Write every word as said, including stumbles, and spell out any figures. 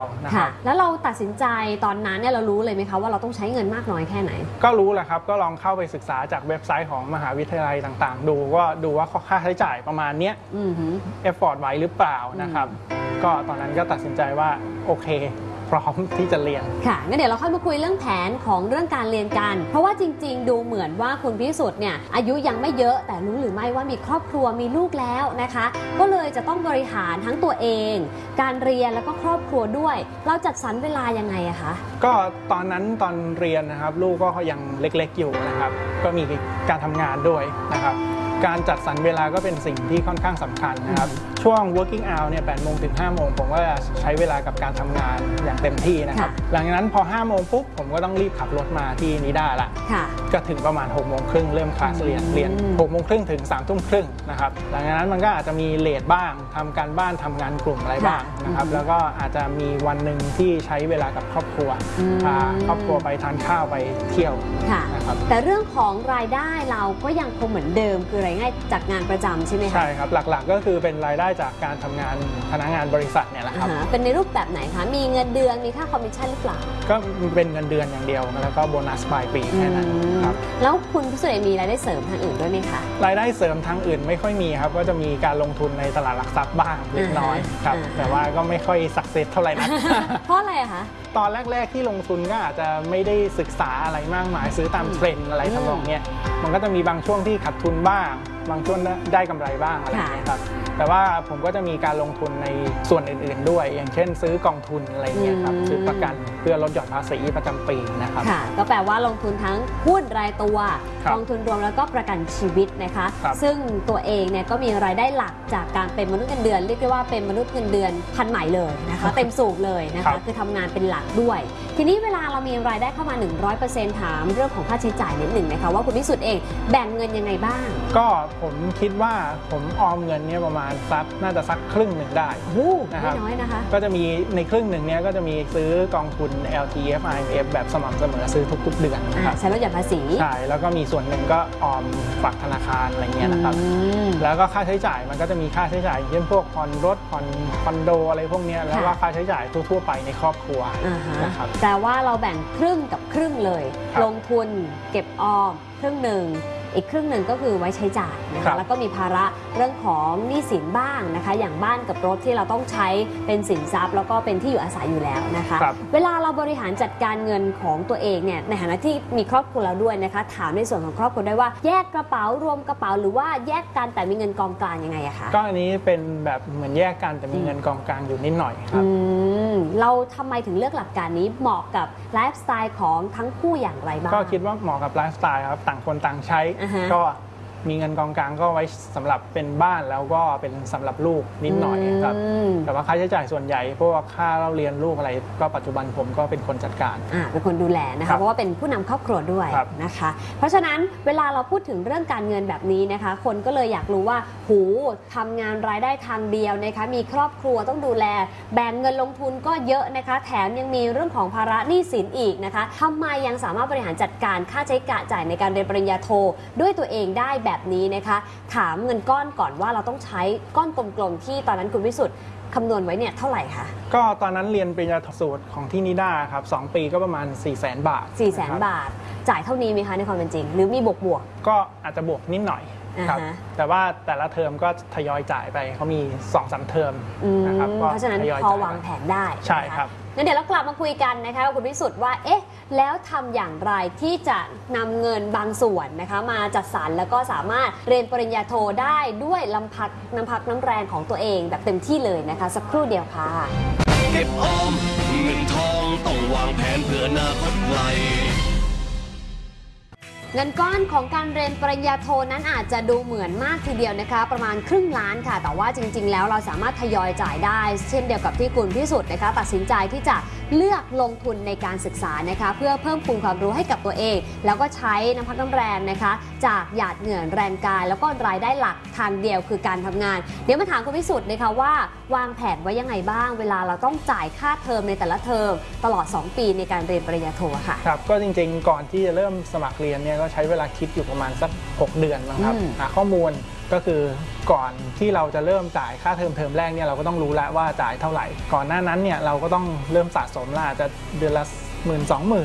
ค่ะแล้วเราตัดสินใจตอนนั้นเนี่ยเรารู้เลยไหมคะว่าเราต้องใช้เงินมากน้อยแค่ไหนก็รู้แหละครับก็ลองเข้าไปศึกษาจากเว็บไซต์ของมหาวิทยาลัยต่างๆดูว่าดูว่าค่าใช้จ่ายประมาณนี้เอฟฟอร์ดไหวหรือเปล่านะครับก็ตอนนั้นก็ตัดสินใจว่าโอเคพร้อมที่จะเรียนค่ะงั้นเดี๋ยวเราค่อยมาคุยเรื่องแผนของเรื่องการเรียนกันเพราะว่าจริงๆดูเหมือนว่าคุณพิสุทธิ์เนี่ยอายุยังไม่เยอะแต่รู้หรือไม่ว่ามีครอบครัวมีลูกแล้วนะคะก็เลยจะต้องบริหารทั้งตัวเองการเรียนแล้วก็ครอบครัวด้วยเราจัดสรรเวลายังไงอะคะก็ตอนนั้นตอนเรียนนะครับลูกก็ยังเล็กๆอยู่นะครับก็มีการทำงานด้วยนะครับการจัดสรรเวลาก็เป็นสิ่งที่ค่อนข้างสำคัญนะครับช่วง working hour เนี่ยแปดโมงถึงห้าโมงผมก็จะใช้เวลากับการทำงานอย่างเต็มที่นะครับหลังจากนั้นพอห้าโมงปุ๊บผมก็ต้องรีบขับรถมาที่นิด้าละก็ถึงประมาณหกโมงครึ่งเริ่มคลาสเรียนเรียนหกโมงครึ่งถึงสามทุ่มครึ่งนะครับหลังจากนั้นมันก็อาจจะมีเลทบ้างทำการบ้านทำงานกลุ่มอะไรบ้างนะครับแล้วก็อาจจะมีวันหนึ่งที่ใช้เวลากับครอบครัวพาครอบครัวไปทานข้าวไปเที่ยวนะครับแต่เรื่องของรายได้เราก็ยังคงเหมือนเดิมคือรายได้จากงานประจำใช่ไหมคะใช่ครับหลักๆก็คือเป็นรายได้จากการทำงานพนักงานบริษัทเนี่ยแหละครับเป็นในรูปแบบไหนคะมีเงินเดือนมีค่าคอมมิชชั่นหรือเปล่าก็เป็นเงินเดือนอย่างเดียวแล้วก็โบนัสปลายปีแค่นั้นครับแล้วคุณพิสุทธิ์มีรายได้เสริมทางอื่นด้วยไหมคะรายได้เสริมทางอื่นไม่ค่อยมีครับก็จะมีการลงทุนในตลาดหลักทรัพย์บ้างเล็กน้อยครับแต่ว่าก็ไม่ค่อยสักเซสเท่าไหร่นะเพราะอะไรคะตอนแรกๆที่ลงทุนก็อาจจะไม่ได้ศึกษาอะไรมากมายซื้อตามเทรนด์อะไรทำนองนี้มันก็จะมีบางช่วงที่ขาดทุนบ้างบางช่วงได้กำไรบ้างอะไรอย่างเงี้ยครับแต่ว่าผมก็จะมีการลงทุนในส่วนอื่นๆด้วยอย่างเช่นซื้อกองทุนอะไรเงี้ยครับซื้อประกันเพื่อลดหย่อนภาษีประจำปีนะครับค่ะก็แปลว่าลงทุนทั้งหุ้นรายตัวกองทุนรวมแล้วก็ประกันชีวิตนะคะซึ่งตัวเองเนี่ยก็มีรายได้หลักจากการเป็นมนุษย์เงินเดือนเรียกได้ว่าเป็นมนุษย์เงินเดือนพันใหม่เลยนะคะเต็มสูบเลยนะคะคือทำงานเป็นหลักด้วยทีนี้เวลาเรามีรายได้เข้ามา หนึ่งร้อยเปอร์เซ็นต์ ถามเรื่องของค่าใช้จ่ายนิดหนึ่งนะคะว่าคุณพิสุทธิ์เองแบ่งเงินยังไงบ้างก็ผมคิดว่าผมออมเงินเนี่ยประมาณสักน่าจะสักครึ่งหนึ่งได้นะครับน้อยนะคะก็จะมีในครึ่งหนึ่งเนี้ยก็จะมีซื้อกองทุน แอล ที เอฟ ไอ เอฟ แบบสม่ำเสมอซื้อทุกๆเดือนนะครับใช้ลดหย่อนภาษีใช่แล้วก็มีส่วนหนึ่งก็ออมฝากธนาคารอะไรเงี้ยนะครับแล้วก็ค่าใช้จ่ายมันก็จะมีค่าใช้จ่ายเช่นพวกผ่อนรถผ่อนคอนโดอะไรพวกนี้แล้วก็ค่าใช้จ่ายทั่วๆไปในครอบครัวนะครับแต่ว่าเราแบ่งครึ่งกับครึ่งเลยลงทุนเก็บออมครึ่งหนึ่งอีกครึ่งหนึ่งก็คือไว้ใช้จ่ายนะคะแล้วก็มีภาระเรื่องของหนี้สินบ้างนะคะอย่างบ้านกับรถที่เราต้องใช้เป็นสินทรัพย์แล้วก็เป็นที่อยู่อาศัยอยู่แล้วนะคะเวลาเราบริหารจัดการเงินของตัวเองเนี่ยในฐานะที่มีครอบครัวแล้วด้วยนะคะถามในส่วนของครอบครัวได้ว่าแยกกระเป๋ารวมกระเป๋าหรือว่าแยกกันแต่มีเงินกองกลางยังไงอะคะก็อันนี้เป็นแบบเหมือนแยกกันแต่มีเงินกองกลางอยู่นิดหน่อยครับเราทำไมถึงเลือกหลักการนี้เหมาะกับไลฟ์สไตล์ของทั้งคู่อย่างไรบ้างก็คิดว่าเหมาะกับไลฟ์สไตล์ครับต่างคนต่างใช้ก็มีเงินกองกลางก็ไว้สำหรับเป็นบ้านแล้วก็เป็นสำหรับลูกนิดหน่อยครับแต่ว่าค่าใช้จ่ายส่วนใหญ่พวกค่าเราเรียนลูกอะไรก็ปัจจุบันผมก็เป็นคนจัดการอ่าเป็นคนดูแลนะคะเพราะว่าเป็นผู้นำครอบครัวด้วยนะคะเพราะฉะนั้นเวลาเราพูดถึงเรื่องการเงินแบบนี้นะคะคนก็เลยอยากรู้ว่าหูทำงานรายได้ทางเดียวนะคะมีครอบครัวต้องดูแลแบ่งเงินลงทุนก็เยอะนะคะแถมยังมีเรื่องของภาระหนี้สินอีกนะคะทำไมยังสามารถบริหารจัดการค่าใช้จ่ายในการเรียนปริญญาโทด้วยตัวเองได้แบบนี้นะคะถามเงินก้อนก่อนว่าเราต้องใช้ก้อนกลมๆที่ตอนนั้นคุณวิสุทธิ์คำนวณไว้เนี่ยเท่าไหร่คะก็ตอนนั้นเรียนปริญญาสูตรของที่นิด้าครับสองปีก็ประมาณ สี่แสน บาทสี่แสน บาทจ่ายเท่านี้ไหมคะในความเป็นจริงหรือมีบวกบวกก็อาจจะบวกนิดหน่อยครับแต่ว่าแต่ละเทอมก็ทยอยจ่ายไปเขามี สองสาม เทอมนะครับเพราะฉะนั้นพอวางแผนได้ใช่ครับงั้นเดี๋ยวเรากลับมาคุยกันนะคะคุณวิสุทธิ์ว่าเอ๊ะแล้วทำอย่างไรที่จะนำเงินบางส่วนนะคะมาจัดสรรแล้วก็สามารถเรียนปริญญาโทได้ด้วยลำพักน้ำพักน้ำแรงของตัวเองแบบเต็มที่เลยนะคะสักครู่เดียวค่ะเก็บออมเงินทองต้องวางแผนเพื่ออนาคตไกลเงินก้อนของการเรียนปริญญาโทนั้นอาจจะดูเหมือนมากทีเดียวนะคะประมาณครึ่งล้านค่ะแต่ว่าจริงๆแล้วเราสามารถทยอยจ่ายได้เช่นเดียวกับที่คุณพิสุทธิ์นะคะตัดสินใจที่จะเลือกลงทุนในการศึกษานะคะเพื่อเพิ่มพูนความรู้ให้กับตัวเองแล้วก็ใช้น้ำพักน้ำแรงนะคะจากหยาดเหงื่อแรงกายแล้วก็รายได้หลักทางเดียวคือการทำงานเดี๋ยวมาถามคุณพิสุทธิ์นะคะว่าวางแผนไว้ยังไงบ้างเวลาเราต้องจ่ายค่าเทอมในแต่ละเทอมตลอดสองปีในการเรียนปริญญาโทค่ะครับก็จริงๆก่อนที่จะเริ่มสมัครเรียนเนี่ยก็ใช้เวลาคิดอยู่ประมาณสักหกเดือนนะครับหาข้อมูลก็คือก่อนที่เราจะเริ่มจ่ายค่าเทอมเทอมแรกเนี่ยเราก็ต้องรู้แล้วว่าจ่ายเท่าไหร่ก่อนหน้านั้นเนี่ยเราก็ต้องเริ่มสะสมละอาจจะเดือนละหมื่นสองหมื่น